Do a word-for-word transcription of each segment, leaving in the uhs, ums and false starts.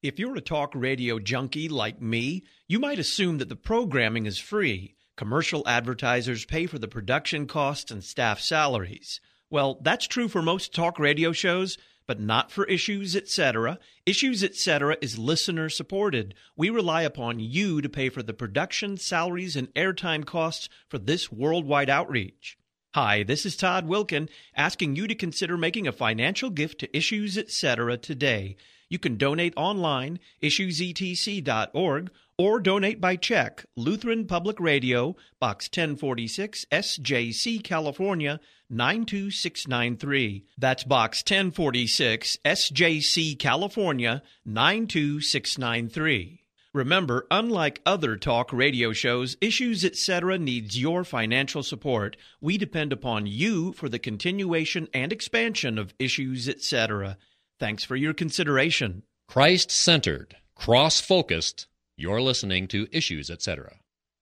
If you're a talk radio junkie like me, you might assume that the programming is free. Commercial advertisers pay for the production costs and staff salaries. Well, that's true for most talk radio shows, but not for Issues, et cetera. Issues, et cetera is listener-supported. We rely upon you to pay for the production, salaries, and airtime costs for this worldwide outreach. Hi, this is Todd Wilkin, asking you to consider making a financial gift to Issues, et cetera today. You can donate online, issues e t c dot org, or donate by check, Lutheran Public Radio, Box ten forty-six, S J C, California, nine two six nine three. That's Box ten forty-six, S J C, California, nine two six nine three. Remember, unlike other talk radio shows, Issues, et cetera needs your financial support. We depend upon you for the continuation and expansion of Issues, et cetera. Thanks for your consideration. Christ-centered, cross-focused. You're listening to Issues, et cetera.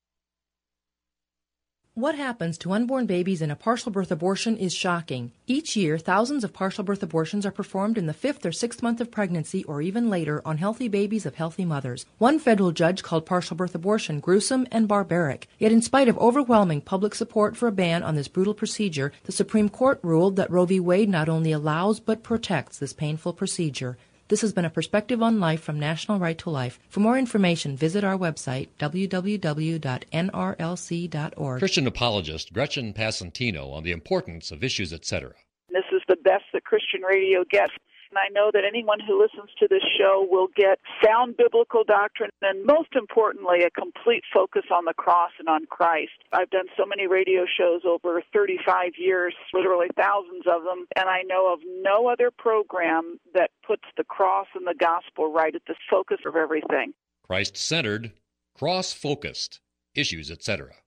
What happens to unborn babies in a partial birth abortion is shocking. Each year, thousands of partial birth abortions are performed in the fifth or sixth month of pregnancy or even later on healthy babies of healthy mothers. One federal judge called partial birth abortion gruesome and barbaric. Yet in spite of overwhelming public support for a ban on this brutal procedure, the Supreme Court ruled that Roe v. Wade not only allows but protects this painful procedure. This has been a Perspective on Life from National Right to Life. For more information, visit our website, w w w dot n r l c dot org. Christian apologist Gretchen Passantino on the importance of Issues, et cetera. This is the best that Christian radio gets. And I know that anyone who listens to this show will get sound biblical doctrine and, most importantly, a complete focus on the cross and on Christ. I've done so many radio shows over thirty-five years, literally thousands of them, and I know of no other program that puts the cross and the gospel right at the focus of everything. Christ-centered, cross-focused, Issues, et cetera.